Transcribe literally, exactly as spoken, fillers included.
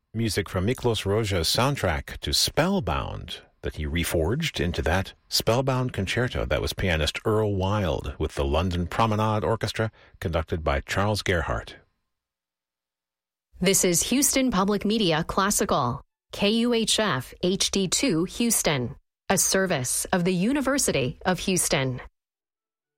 Music from Miklos Rozsa's soundtrack to Spellbound that he reforged into that Spellbound Concerto. That was pianist Earl Wild with the London Promenade Orchestra, conducted by Charles Gerhardt. This is Houston Public Media Classical, K U H F H D two Houston, a service of the University of Houston.